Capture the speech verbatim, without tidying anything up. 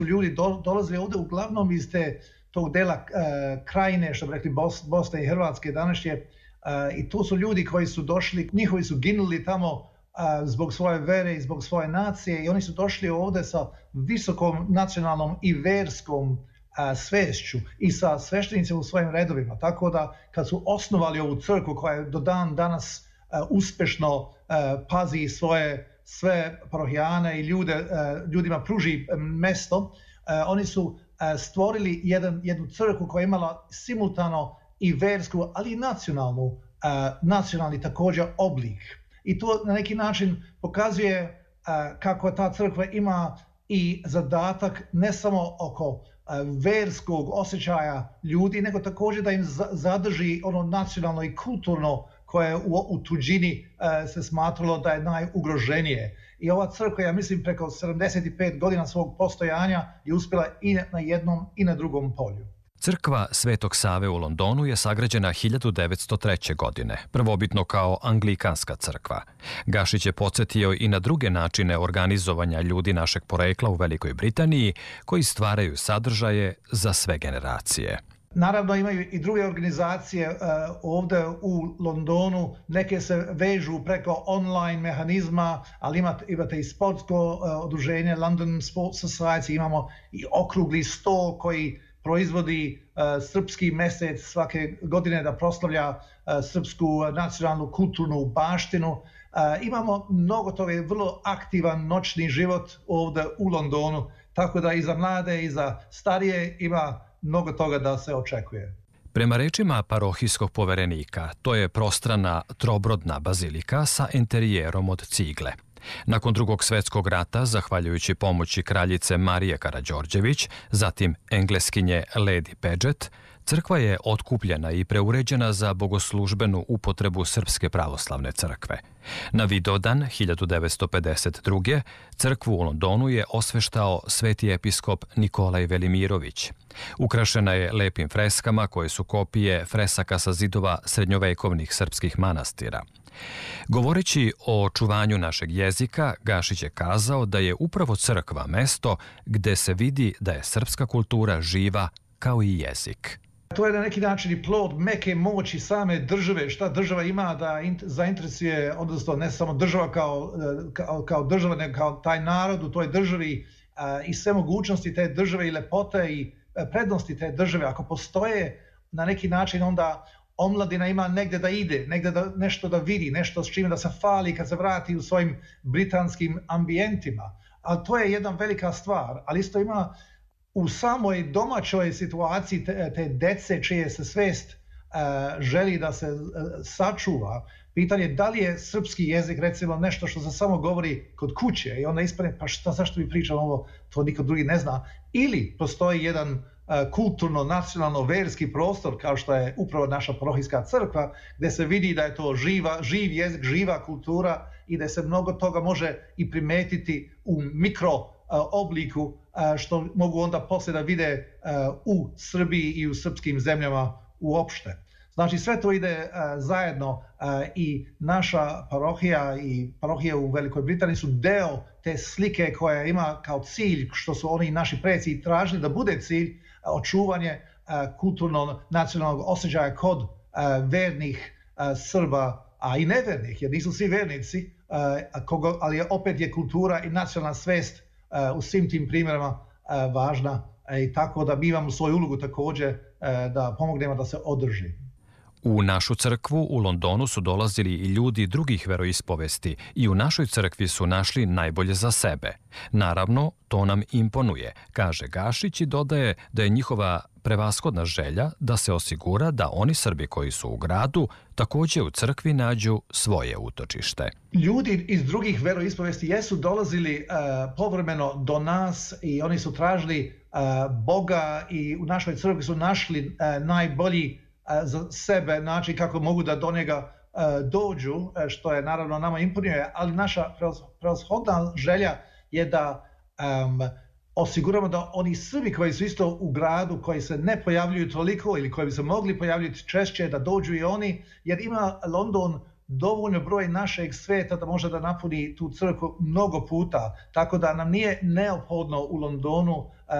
Ljudi do, dolaze ovdje uglavnom iz te, tog dela uh, krajine, što bi rekli Bos, Bosne i Hrvatske današnje, uh, i to su ljudi koji su došli, njihovi su ginuli tamo uh, zbog svoje vere i zbog svoje nacije i oni su došli ovdje sa visokom nacionalnom i verskom uh, svešću i sa sveštenicima u svojim redovima. Tako da kad su osnovali ovu crkvu koja je do dan danas uh, uspešno uh, pazi svoje sve parohijane i ljude, ljudima pruži mesto, oni su stvorili jedan, jednu crkvu koja je imala simultano i versku, ali i nacionalnu, nacionalni također oblik. I to na neki način pokazuje kako ta crkva ima i zadatak ne samo oko verskog osjećaja ljudi, nego također da im zadrži ono nacionalno i kulturno koje u, u tuđini uh, se smatralo da je najugroženije. I ova crkva, ja mislim, preko sedamdeset pet godina svog postojanja je uspjela i na jednom i na drugom polju. Crkva Svetog Save u Londonu je sagrađena hiljadu devetsto treće. godine, prvobitno kao anglikanska crkva. Gašić je podsjetio i na druge načine organizovanja ljudi našeg porekla u Velikoj Britaniji koji stvaraju sadržaje za sve generacije. Naravno imaju i druge organizacije uh, ovdje u Londonu, neke se vežu preko online mehanizma, ali imate, imate i sportsko uh, udruženje London Sports Society, imamo i okrugli sto koji proizvodi uh, srpski mjesec svake godine da proslavlja uh, srpsku nacionalnu kulturnu baštinu. Uh, imamo mnogo toga, je vrlo aktivan noćni život ovdje u Londonu, tako da i za mlade i za starije ima mnogo toga da se očekuje. Prema rečima parohijskog poverenika, to je prostrana trobrodna bazilika sa enterijerom od cigle. Nakon drugog svjetskog rata, zahvaljujući pomoći kraljice Marije Karađorđević, zatim engleskinje Lady Paget, crkva je otkupljena i preuređena za bogoslužbenu upotrebu Srpske pravoslavne crkve. Na Vidovdan hiljadu devetsto pedeset druge. crkvu u Londonu je osveštao sveti episkop Nikolaj Velimirović. Ukrašena je lepim freskama koje su kopije fresaka sa zidova srednjovekovnih srpskih manastira. Govoreći o očuvanju našeg jezika, Gašić je kazao da je upravo crkva mesto gde se vidi da je srpska kultura živa kao i jezik. To je na neki način i plod meke moći same države, šta država ima da zainteresuje, odnosno ne samo država kao, kao, kao država, nego kao taj narod u toj državi a, i sve mogućnosti te države i lepote i prednosti te države. Ako postoje na neki način, onda omladina ima negdje da ide, negdje da nešto da vidi, nešto s čime da se fali kad se vrati u svojim britanskim ambijentima. Ali to je jedna velika stvar, ali isto ima u samoj domaćoj situaciji te, te dece čije se svest uh, želi da se uh, sačuva, pitanje da li je srpski jezik recimo nešto što se samo govori kod kuće i onda ispadne pa šta, zašto mi pričam ovo, to niko drugi ne zna, ili postoji jedan uh, kulturno, nacionalno, verski prostor kao što je upravo naša parohijska crkva gdje se vidi da je to živa, živ jezik, živa kultura i da se mnogo toga može i primetiti u mikro uh, obliku što mogu onda poslije da vide u Srbiji i u srpskim zemljama uopšte. Znači sve to ide zajedno i naša parohija i parohija u Velikoj Britaniji su deo te slike koja ima kao cilj, što su oni naši preci tražili da bude cilj, očuvanje kulturno-nacionalnog osjećaja kod vernih Srba, a i nevernih, jer nisu svi vernici, ali opet je kultura i nacionalna svest u svim tim primjerama važna i tako da mi imamo svoju ulogu također da pomognemo da se održi. U našu crkvu u Londonu su dolazili i ljudi drugih veroispovesti i u našoj crkvi su našli najbolje za sebe. Naravno, to nam imponuje, kaže Gašić i dodaje da je njihova prevashodna želja da se osigura da oni Srbi koji su u gradu također u crkvi nađu svoje utočište. Ljudi iz drugih veroispovesti jesu dolazili uh, povremeno do nas i oni su tražili uh, Boga i u našoj crkvi su našli uh, najbolji uh, za sebe način kako mogu da do njega uh, dođu, što je naravno nama imponuje, ali naša prevashodna želja je da um, osiguramo da oni Srbi koji su isto u gradu, koji se ne pojavljuju toliko ili koji bi se mogli pojavljati češće, da dođu i oni, jer ima London dovoljno broj našeg sveta da može da napuni tu crkvu mnogo puta, tako da nam nije neophodno u Londonu